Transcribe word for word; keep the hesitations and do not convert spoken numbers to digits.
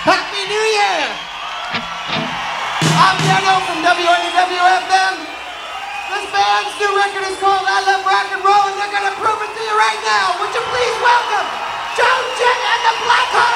Happy New Year! I'm Dano from W N W F M. This band's new record is called I Love Rock and Roll, and they're gonna prove it to you right now. Would you please welcome Joe Jett and the Black Hearts?